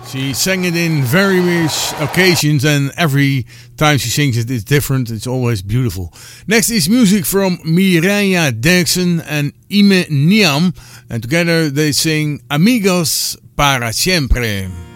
She sang it in various occasions, and every time she sings it, it's different. It's always beautiful. Next is music from Mireia Derksen and Ime Niam, and together they sing Amigos para Siempre.